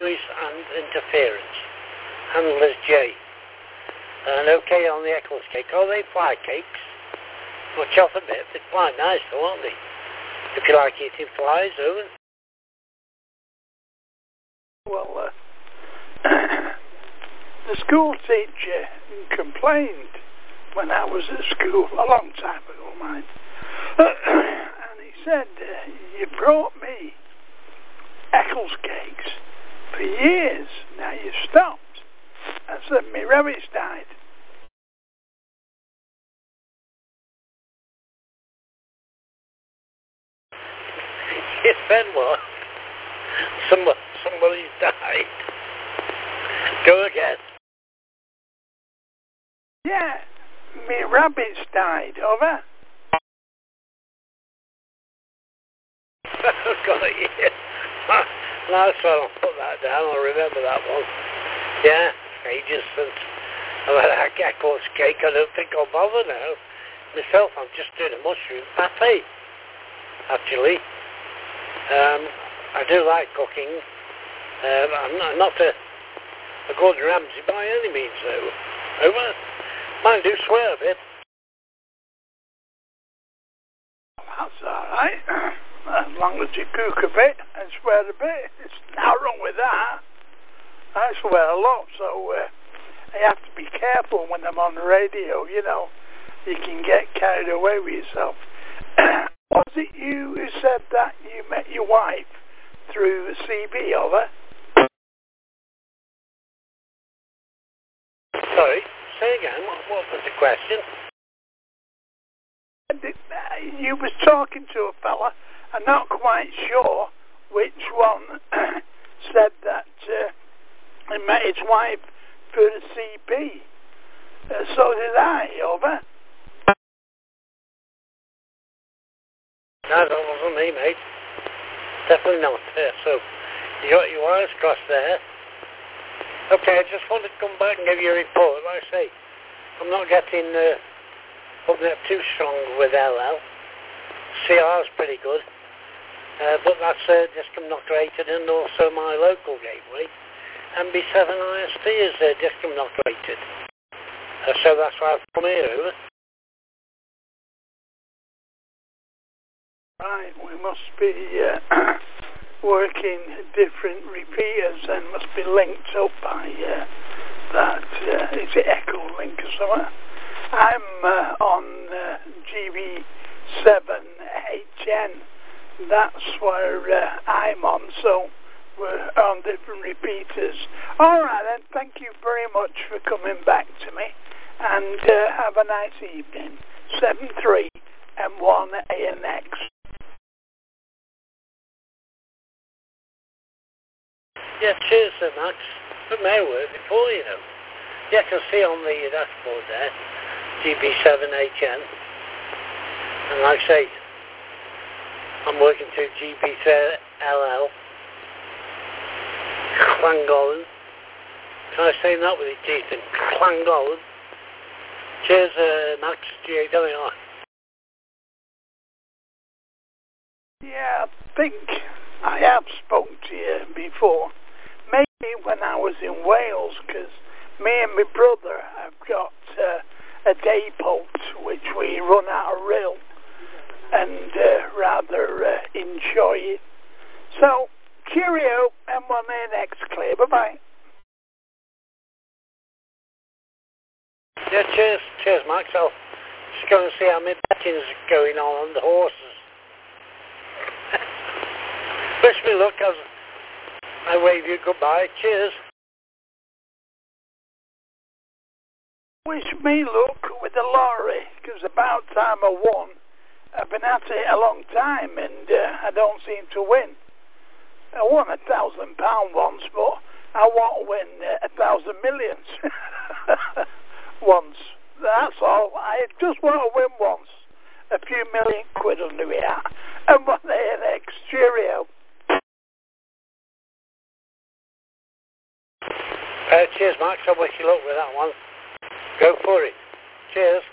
noise and interference. Handlers J. And okay on the Eccles cake. Are they fly cakes? Watch off a bit. They're quite nice though, aren't they? If you like eating flies, Owen. Well, the school teacher complained when I was at school, a long time ago, mind. And he said, you brought me Eccles cakes for years. Now you've stopped. I said, my rabbits died. You said what? Somebody's died. Go again. Yeah, my rabbits died, over. Got it, yeah. Nice one, I'll put that down, I'll remember that one. Yeah, ages since I've had a Eccles cake. I don't think I'll bother now. Myself, I'm just doing a mushroom pate, actually. I do like cooking. I'm not a Gordon Ramsay by any means, though. Over. Mine do swear a bit. That's alright. As long as you cook a bit and swear a bit, it's not wrong with that. I swear a lot, so I have to be careful when I'm on the radio, you know. You can get carried away with yourself. Was it you who said that you met your wife through CB, over? Sorry, say again, what was the question? You was talking to a fella, I'm not quite sure which one said that he met his wife through the CB. So did I, over. No, that wasn't me, mate. Definitely not. So, you got your wires crossed there. Okay, I just wanted to come back and give you a report. Like I say, I'm not getting up there too strong with LL. CR's pretty good. But that's Discom not rated, and also my local gateway. MB7 IST is Discom not rated. So that's why I've come here, over. Right, we must be working different repeaters and must be linked up by that, is it Echo Link or something? I'm on GB7HN, that's where I'm on, so we're on different repeaters. Alright then, thank you very much for coming back to me, and have a nice evening. 7-3 M1 ANX. Yeah, cheers, Sir Max. It may work before, you know. Yeah, I can see on the dashboard there, GB7HN. And like I say, I'm working to GB3LL. Llangollen. Try saying that with your teeth in. Llangollen. Cheers, Max. GAWR. Yeah, I think I have spoken to you before. Maybe when I was in Wales, because me and my brother have got a day boat which we run out of rail and rather enjoy it. So, cheerio, M1ANX clear, bye-bye. Yeah, cheers, Max. I'll just go and see how my betting's going on the horses. Wish me luck as I wave you goodbye. Cheers. Wish me luck with the lottery, because about time I won. I've been at it a long time and I don't seem to win. I won £1,000 once, but I won't win 1,000 millions once. That's all. I just want to win once. A few million quid under me hat. And what the next? Cheerio. Cheers, Max. I wish you luck with that one. Go for it. Cheers.